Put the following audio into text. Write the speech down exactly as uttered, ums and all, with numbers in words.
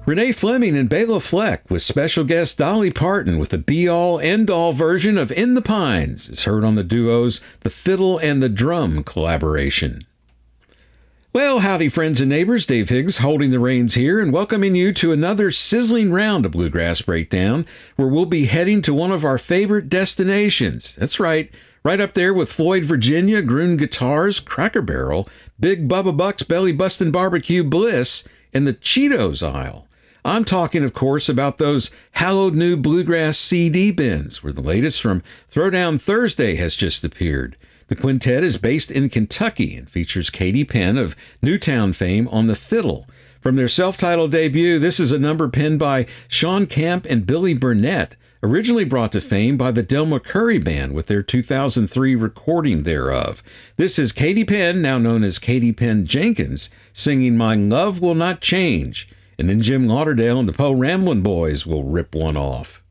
Renee Fleming and Bela Fleck with special guest Dolly Parton with a be-all, end-all version of In the Pines is heard on the duo's The Fiddle and the Drum collaboration. Well, howdy friends and neighbors, Dave Higgs holding the reins here and welcoming you to another sizzling round of Bluegrass Breakdown, where we'll be heading to one of our favorite destinations. That's right, right up there with Floyd, Virginia, Groon Guitars, Cracker Barrel, Big Bubba Buck's Belly Bustin' Barbecue Bliss, and the Cheetos aisle. I'm talking, of course, about those hallowed new Bluegrass C D bins, where the latest from Throwdown Thursday has just appeared. The quintet is based in Kentucky and features Katie Penn of Newtown fame on the fiddle. From their self-titled debut, this is a number penned by Sean Camp and Billy Burnett, originally brought to fame by the Del McCoury Band with their two thousand three recording thereof. This is Katie Penn, now known as Katie Penn Jenkins, singing My Love Will Not Change. And then Jim Lauderdale and the Poe Ramblin' Boys will rip one off.